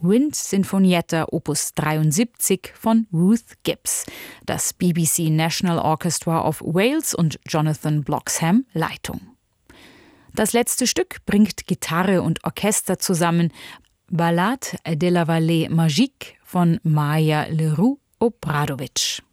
Wind Sinfonietta Opus 73 von Ruth Gibbs, das BBC National Orchestra of Wales und Jonathan Bloxham Leitung. Das letzte Stück bringt Gitarre und Orchester zusammen, Ballade de la Vallée Magique von Maja Leroux Obradovic.